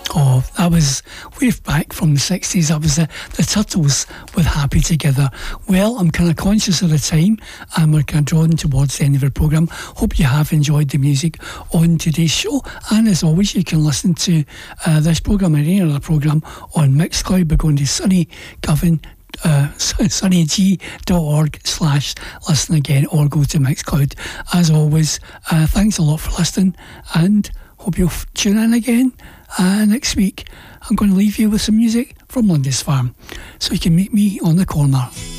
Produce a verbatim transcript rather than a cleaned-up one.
Oh, that was way back from the sixties. That was the, the Turtles with Happy Together. Well, I'm kind of conscious of the time and we're kind of drawing towards the end of our programme. Hope you have enjoyed the music on today's show. And as always, you can listen to uh, this programme or any other programme on Mixcloud by going to Sunny Govan. Uh, sunnyg.org slash listen again, or go to Mixcloud. As always, uh, thanks a lot for listening and hope you'll f- tune in again uh, next week. I'm going to leave you with some music from Lundy's Farm, so you can meet me on the corner.